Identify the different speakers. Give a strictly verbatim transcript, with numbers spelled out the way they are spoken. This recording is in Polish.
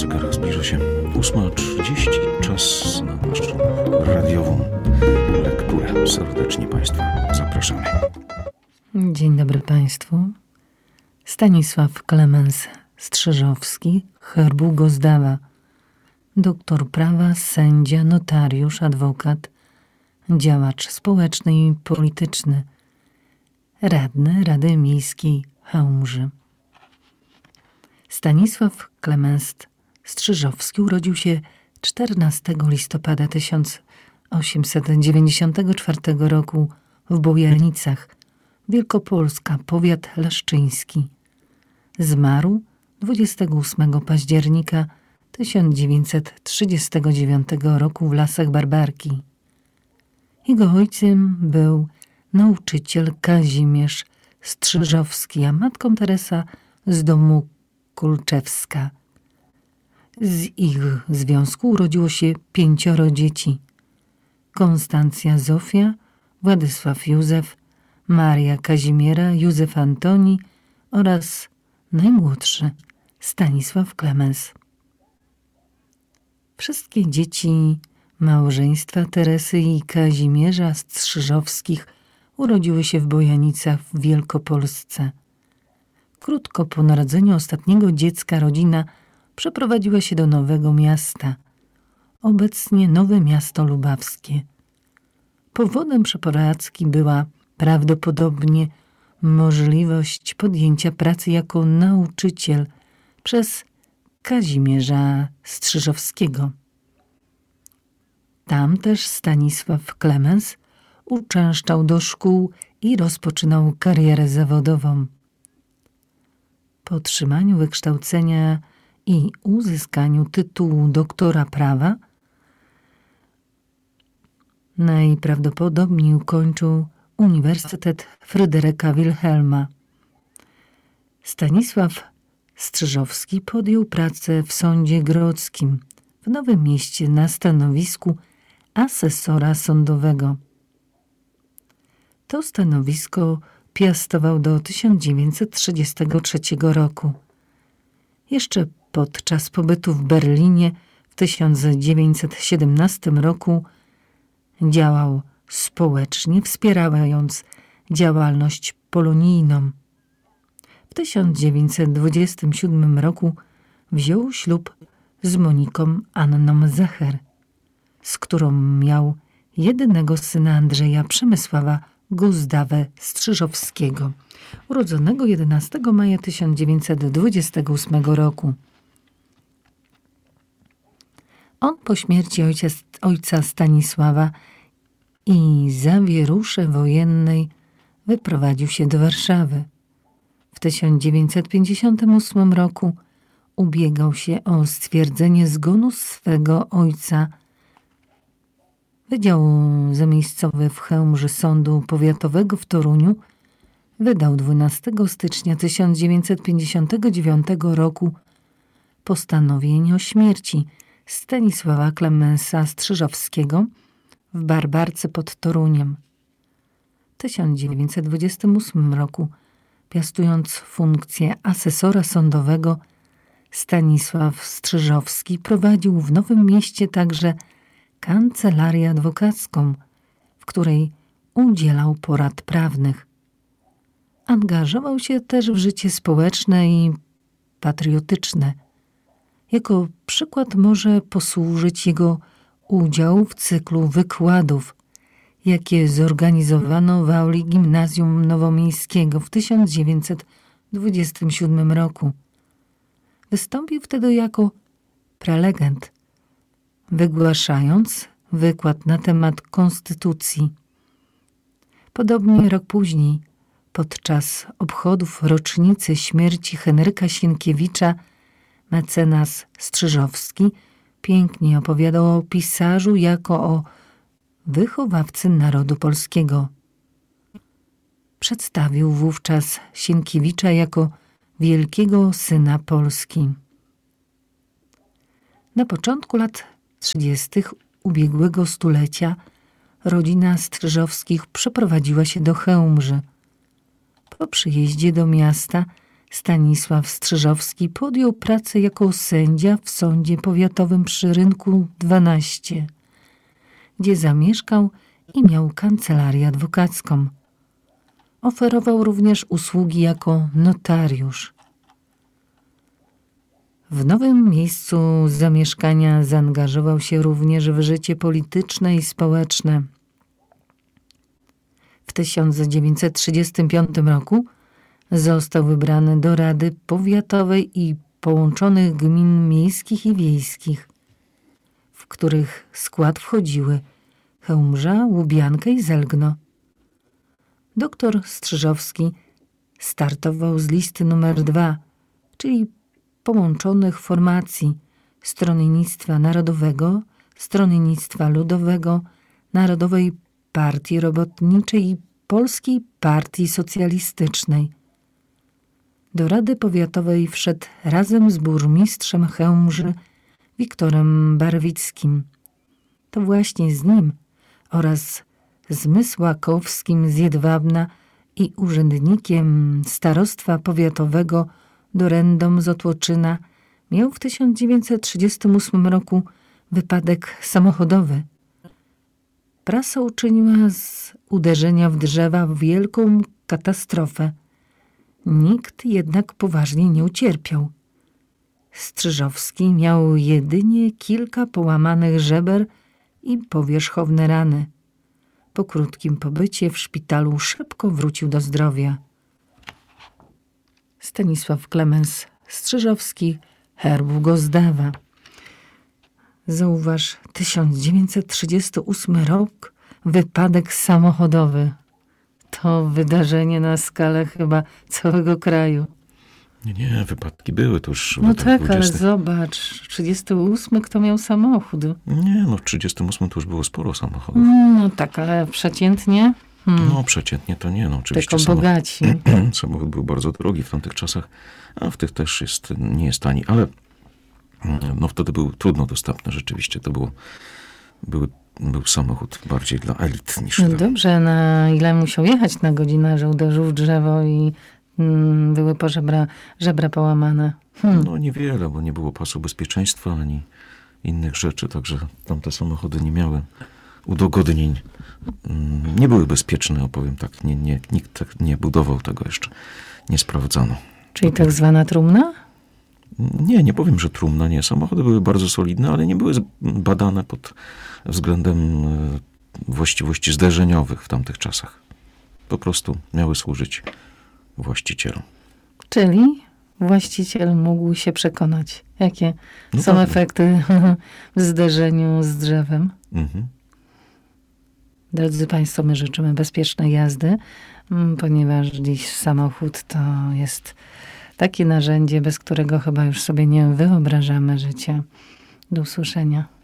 Speaker 1: zegarach zbliża się ósma trzydzieści. Czas na naszą radiową lekturę. Serdecznie Państwa zapraszamy.
Speaker 2: Dzień dobry Państwu. Stanisław Klemens Strzyżowski, herbu Gozdawa. Doktor prawa, sędzia, notariusz, adwokat, działacz społeczny i polityczny. Radny Rady Miejskiej Chełmży. Stanisław Klemens Strzyżowski urodził się czternastego listopada tysiąc osiemset dziewięćdziesiątego czwartego roku w Bojarnicach, Wielkopolska, powiat leszczyński. Zmarł dwudziestego ósmego października tysiąc dziewięćset trzydziestego dziewiątego roku w Lasach Barbarki. Jego ojcem był nauczyciel Kazimierz Strzyżowski, a matką Teresa z domu Kulczewska. Z ich związku urodziło się pięcioro dzieci. Konstancja Zofia, Władysław Józef, Maria Kazimiera, Józef Antoni oraz najmłodszy Stanisław Klemens. Wszystkie dzieci małżeństwa Teresy i Kazimierza Strzyżowskich urodziły się w Bojanicach w Wielkopolsce. Krótko po narodzeniu ostatniego dziecka rodzina przeprowadziła się do Nowego Miasta, obecnie Nowe Miasto Lubawskie. Powodem przeprowadzki była prawdopodobnie możliwość podjęcia pracy jako nauczyciel przez Kazimierza Strzyżowskiego. Tam też Stanisław Klemens uczęszczał do szkół i rozpoczynał karierę zawodową. Po otrzymaniu wykształcenia i uzyskaniu tytułu doktora prawa najprawdopodobniej ukończył Uniwersytet Fryderyka Wilhelma. Stanisław Strzyżowski podjął pracę w Sądzie Grodzkim w Nowym Mieście na stanowisku asesora sądowego. To stanowisko piastował do tysiąc dziewięćset trzydziestego trzeciego roku. Jeszcze podczas pobytu w Berlinie w tysiąc dziewięćset siedemnastym roku działał społecznie, wspierając działalność polonijną. W tysiąc dziewięćset dwudziestym siódmym roku wziął ślub z Moniką Anną Zecher, z którą miał jedynego syna Andrzeja Przemysława Gozdawę Strzyżowskiego, urodzonego jedenastego maja tysiąc dziewięćset dwudziestego ósmego roku. On po śmierci ojca, ojca Stanisława i zawieruszy wojennej wyprowadził się do Warszawy. W tysiąc dziewięćset pięćdziesiątym ósmym roku ubiegał się o stwierdzenie zgonu swego ojca. Wydział zamiejscowy w Chełmży Sądu Powiatowego w Toruniu wydał dwunastego stycznia tysiąc dziewięćset pięćdziesiątego dziewiątego roku postanowienie o śmierci Stanisława Klemensa Strzyżowskiego w Barbarce pod Toruniem. W tysiąc dziewięćset dwudziestym ósmym roku, piastując funkcję asesora sądowego, Stanisław Strzyżowski prowadził w Nowym Mieście także kancelarię adwokacką, w której udzielał porad prawnych. Angażował się też w życie społeczne i patriotyczne. Jako przykład może posłużyć jego udział w cyklu wykładów, jakie zorganizowano w auli Gimnazjum Nowomiejskiego w tysiąc dziewięćset dwudziestym siódmym roku. Wystąpił wtedy jako prelegent, wygłaszając wykład na temat konstytucji. Podobnie rok później, podczas obchodów rocznicy śmierci Henryka Sienkiewicza, mecenas Strzyżowski pięknie opowiadał o pisarzu jako o wychowawcy narodu polskiego. Przedstawił wówczas Sienkiewicza jako wielkiego syna Polski. Na początku lat trzydziestych ubiegłego stulecia rodzina Strzyżowskich przeprowadziła się do Chełmży. Po przyjeździe do miasta Stanisław Strzyżowski podjął pracę jako sędzia w sądzie powiatowym przy Rynku dwanaście, gdzie zamieszkał i miał kancelarię adwokacką. Oferował również usługi jako notariusz. W nowym miejscu zamieszkania zaangażował się również w życie polityczne i społeczne. W tysiąc dziewięćset trzydziestym piątym roku został wybrany do Rady Powiatowej i Połączonych Gmin Miejskich i Wiejskich, w których skład wchodziły Chełmża, Łubianka i Zelgno. Doktor Strzyżowski startował z listy numer dwa, czyli połączonych formacji Stronnictwa Narodowego, Stronnictwa Ludowego, Narodowej Partii Robotniczej i Polskiej Partii Socjalistycznej. Do Rady Powiatowej wszedł razem z burmistrzem Chełmży Wiktorem Barwickim. To właśnie z nim oraz z Mysłakowskim z Jedwabna i urzędnikiem starostwa powiatowego Dorędą z Otłoczyna miał w tysiąc dziewięćset trzydziestym ósmym roku wypadek samochodowy. Prasa uczyniła z uderzenia w drzewa wielką katastrofę. Nikt jednak poważnie nie ucierpiał. Strzyżowski miał jedynie kilka połamanych żeber i powierzchowne rany. Po krótkim pobycie w szpitalu szybko wrócił do zdrowia. Stanisław Klemens Strzyżowski, herbu Gozdawa. Zauważ, tysiąc dziewięćset trzydziesty ósmy rok, wypadek samochodowy. To wydarzenie na skalę chyba całego kraju.
Speaker 1: Nie, nie, wypadki były to już.
Speaker 2: No tak, ale zobacz, trzydziesty ósmy kto miał samochód?
Speaker 1: Nie, no w trzydziestym ósmym to już było sporo samochodów.
Speaker 2: No tak, ale przeciętnie? Hmm.
Speaker 1: No przeciętnie to nie, no oczywiście.
Speaker 2: Tylko bogaci.
Speaker 1: Samochód, samochód był bardzo drogi w tamtych czasach, a w tych też jest, nie jest tani, ale no wtedy był trudno dostępny rzeczywiście. To było, był, był samochód bardziej dla elit niż
Speaker 2: No
Speaker 1: dla...
Speaker 2: dobrze, na ile musiał jechać na godzinę, że uderzył w drzewo i mm, były po żebra, żebra połamane? Hmm.
Speaker 1: No niewiele, bo nie było pasu bezpieczeństwa ani innych rzeczy, także tamte samochody nie miały udogodnień. Nie były bezpieczne, opowiem tak. Nie, nie, nikt tak nie budował tego jeszcze. Nie sprawdzano.
Speaker 2: Czyli tak zwana trumna?
Speaker 1: Nie, nie powiem, że trumna, nie. Samochody były bardzo solidne, ale nie były badane pod względem właściwości zderzeniowych w tamtych czasach. Po prostu miały służyć właścicielom.
Speaker 2: Czyli właściciel mógł się przekonać, jakie no są tak. efekty w zderzeniu z drzewem. Mhm. Drodzy Państwo, my życzymy bezpiecznej jazdy, ponieważ dziś samochód to jest takie narzędzie, bez którego chyba już sobie nie wyobrażamy życia. Do usłyszenia.